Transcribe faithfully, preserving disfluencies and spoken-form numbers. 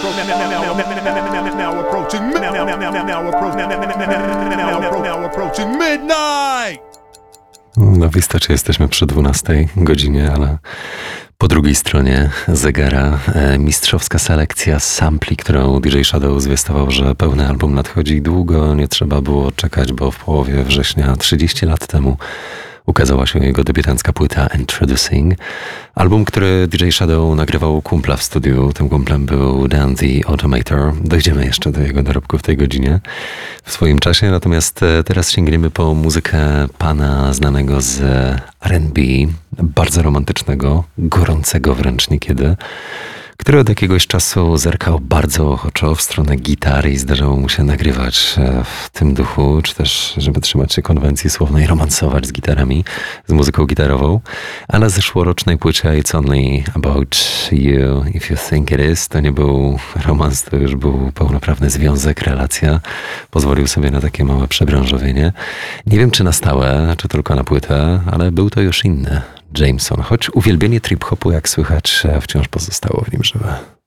now approaching now now now now now approaching now approaching midnight. No w istocie jesteśmy przy dwunastej godzinie, ale po drugiej stronie zegara e, mistrzowska selekcja sampli, którą D J Shadow zwiastował, że pełny album nadchodzi. Długo nie trzeba było czekać, bo w połowie września trzydzieści lat temu ukazała się jego debiutancka płyta Introducing. Album, który D J Shadow nagrywał u kumpla w studiu. Tym kumplem był Dan the Automator. Dojdziemy jeszcze do jego dorobku w tej godzinie w swoim czasie. Natomiast teraz sięgniemy po muzykę pana znanego z R and B, bardzo romantycznego, gorącego wręcz niekiedy, który od jakiegoś czasu zerkał bardzo ochoczo w stronę gitary i zdarzało mu się nagrywać w tym duchu, czy też, żeby trzymać się konwencji słownej, romansować z gitarami, z muzyką gitarową. A na zeszłorocznej płycie It's Only About You, If You Think It Is, to nie był romans, to już był pełnoprawny związek, relacja. Pozwolił sobie na takie małe przebranżowienie. Nie wiem, czy na stałe, czy tylko na płytę, ale był to już inny Jameson, choć uwielbienie trip-hopu, jak słychać, wciąż pozostało w nim żywe.